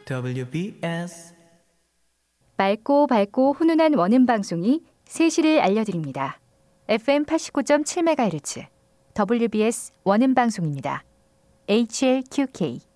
WBS 맑고 밝고 훈훈한 원음 방송이 3시를 알려드립니다. FM 89.7MHz WBS 원음 방송입니다. HLQK